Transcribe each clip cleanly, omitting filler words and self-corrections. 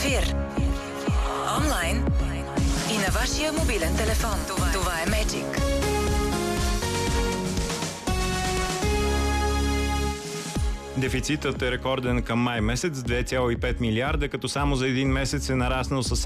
ефир. Онлайн и на вашия мобилен телефон. Това е Magic. Дефицитът е рекорден към май месец 2,5 милиарда, като само за един месец е нараснал с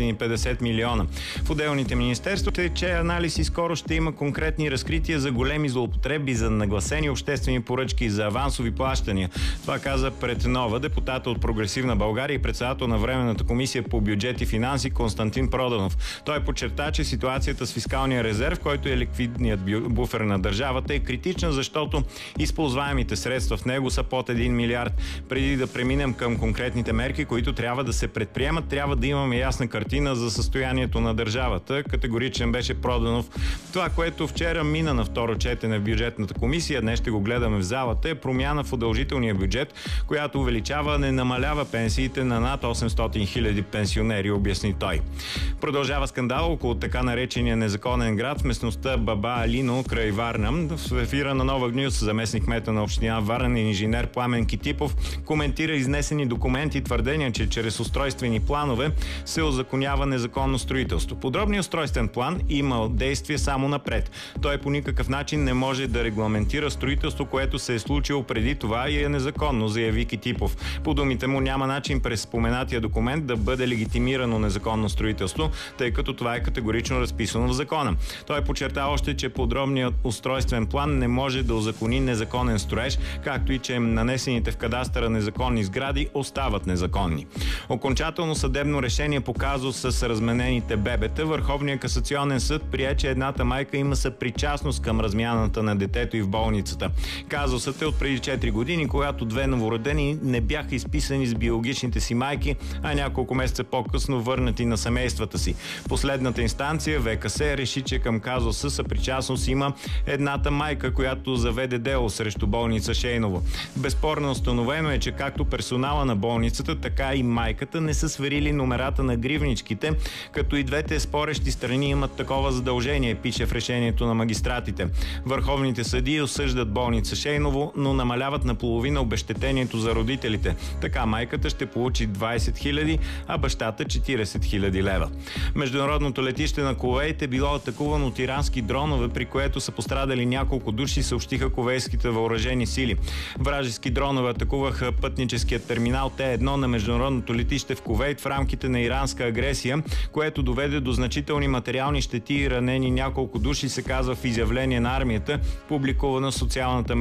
750 милиона. В отделните министерства тече анализ и скоро ще има конкретни разкрития за големи злоупотреби, за нагласени обществени поръчки, за авансови плащания. Това каза пред Нова депутата от Прогресивна България и председател на Временната комисия по бюджет и финанси Константин Проданов. Той подчерта, че ситуацията с фискалния резерв, който е ликвидният буфер на държавата, е критична, защото използваемите средства в него са под 1 милиард. Преди да преминем към конкретните мерки, които трябва да се предприемат, трябва да имаме ясна картина за състоянието на държавата. Категоричен беше Проданов. Това, което вчера мина на второ четене в бюджетната комисия, днес ще го гледаме в залата, е промяна в удължителния бюджет, която увеличава, не намалява пенсиите на над 800 хиляди пенсионери, обясни той. Продължава скандал около така наречения незаконен град в местността Баба Алино край Варна. В ефира на Нова Гнюс заместник кмета на община Варна и инженер Пламен Китипов коментира изнесени документи и твърдения, че чрез устройствени планове се узаконява незаконно строителство. Подробният устройствен план има действие само напред. Той по никакъв начин не може да регламентира строителство, което се е случило преди това и е незаконно, заяви Китипов. По думите му няма начин през споменатия документ да бъде легитимирано незаконно строителство, тъй като това е категорично разписано в закона. Той подчерта още, че подробният устройствен план не може да узакони незаконен строеж, както и че нанесените в кадастъра незаконни сгради остават незаконни. Окончателно съдебно решение по казус с разменените бебета, Върховният касационен съд прие, че едната майка има съпричастност към размяната на детето и в болницата. Казусът е от преди 4 години, когато две новородени не бяха изписани с биологичните си майки, а няколко месеца по-късно върнати на семействата си. Последната инстанция, ВКС, реши, че към казуса съпричастност има едната майка, която заведе дело срещу болница Шейново. Безспорно установено е, че както персонала на болницата, така и майката не са сверили номерата на гривничките, като и двете спорещи страни имат такова задължение, пише в решението на магистратите. Върховните съдии осъждат болница Шейново, но намаляват наполовина обезщетението за родителите. Така майката ще получи 20 хиляди, а бащата 40 хиляди лева. Международното летище на Кувейт е било атакувано от ирански дронове, при което са пострадали няколко души, съобщиха кувейтските въоръжени сили. Вражески дронове атакуваха пътническият терминал Т-1 на международното летище в Кувейт в рамките на иранска агресия, което доведе до значителни материални щети и ранени няколко души, се казва в изявление на армията, публикувано в социалната